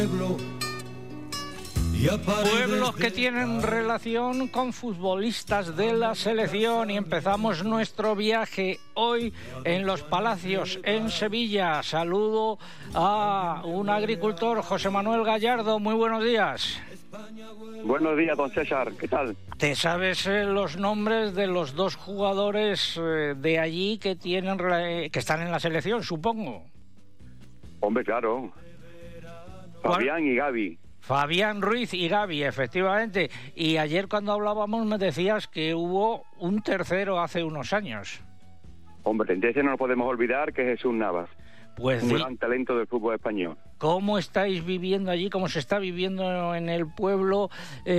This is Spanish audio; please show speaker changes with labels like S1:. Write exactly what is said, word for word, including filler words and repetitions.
S1: Pueblos que tienen relación con futbolistas de la selección, y empezamos nuestro viaje hoy en Los Palacios, en Sevilla. Saludo a un agricultor, José Manuel Gallardo. Muy buenos días.
S2: Buenos días, don César. ¿Qué tal?
S1: ¿Te sabes eh, los nombres de los dos jugadores eh, de allí que tienen que están en la selección, supongo?
S2: Hombre, claro. Fabián y Gaby.
S1: Fabián Ruiz y Gaby, efectivamente. Y ayer cuando hablábamos me decías que hubo un tercero hace unos años.
S2: Hombre, de ese no nos podemos olvidar, que es Jesús Navas.
S1: Pues
S2: un
S1: sí.
S2: gran talento del fútbol español.
S1: ¿Cómo estáis viviendo allí? ¿Cómo se está viviendo en el pueblo? Eh,